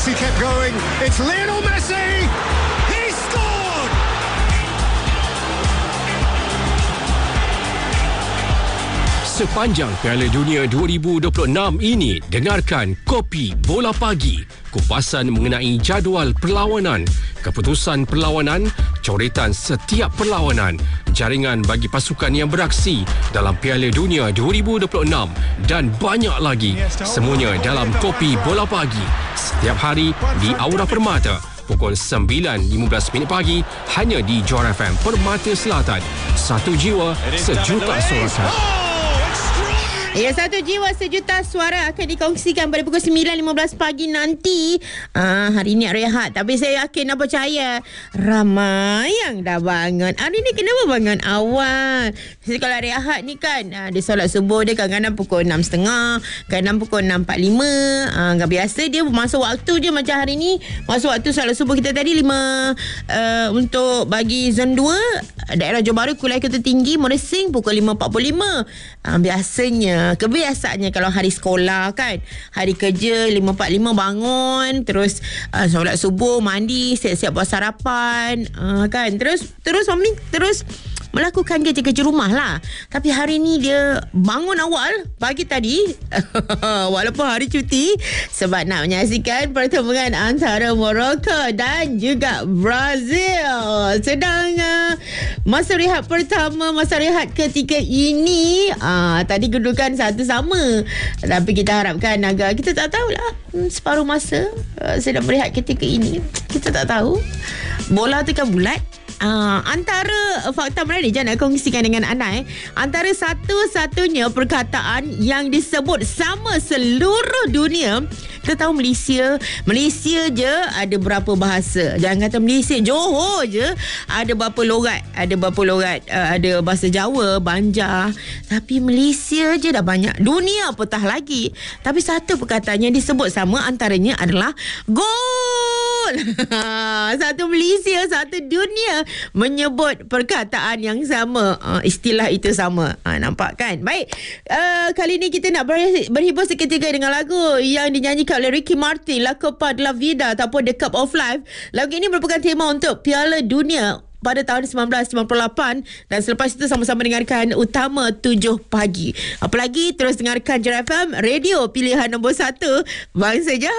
Messi kept going. It's Lionel Messi. He scored. Sepanjang Piala Dunia 2026 ini, dengarkan Kopi Bola Pagi. Kupasan mengenai jadual perlawanan, keputusan perlawanan, coretan setiap perlawanan, jaringan bagi pasukan yang beraksi dalam Piala Dunia 2026 dan banyak lagi. Semuanya dalam Kopi Bola Pagi. Setiap hari di Aura Permata pukul 9.15 pagi hanya di Johor FM Permata Selatan. Satu jiwa, sejuta sorakan. Ya, satu jiwa sejuta suara akan dikongsikan pada pukul 9.15 pagi nanti. Hari ni rehat. Tapi saya yakin dan percaya ramai yang dah bangun. Hari ni kenapa bangun awal? Jadi kalau rehat ni kan, dia solat subuh dia kadang-kadang pukul 6.30, kadang pukul 6.45. Biasa dia masuk waktu je macam hari ni. Masuk waktu solat subuh kita tadi 5 untuk bagi zon 2 daerah Johor Bahru, Kuala Kota Tinggi, Mersing pukul 5.45. Kebiasaannya kalau hari sekolah kan, hari kerja 5.45 bangun, terus solat subuh, mandi, siap-siap buat sarapan, kan, terus mami terus melakukan kerja-kerja rumah lah. Tapi hari ni dia bangun awal pagi tadi walaupun hari cuti, sebab nak menyaksikan pertemuan antara Morocco dan juga Brazil. Sedang masa rehat pertama, masa rehat ketiga ini, tadi kedudukan satu sama. Tapi kita harapkan agak, kita tak tahulah, separuh masa sedang berehat ketika ini, kita tak tahu. Bola tu kan bulat. Antara fakta menarik je nak kongsikan dengan anda, antara satu-satunya perkataan yang disebut sama seluruh dunia. Kita tahu Malaysia je ada berapa bahasa. Jangan kata Malaysia, Johor je ada berapa logat. Ada bahasa Jawa, Banjar. Tapi Malaysia je dah banyak. Dunia petah lagi. Tapi satu perkataan yang disebut sama antaranya adalah gol. Satu Malaysia, satu dunia menyebut perkataan yang sama. Istilah itu sama. Nampak kan? Baik. Kali ni kita nak berhibur seketika dengan lagu yang dinyanyikan oleh Ricky Martin, La Copa de la Vida ataupun The Cup of Life. Lagu ini merupakan tema untuk Piala Dunia pada tahun 1998, dan selepas itu sama-sama dengarkan Utama 7 pagi. Apalagi terus dengarkan Johor FM, radio pilihan nombor 1 bangsa je.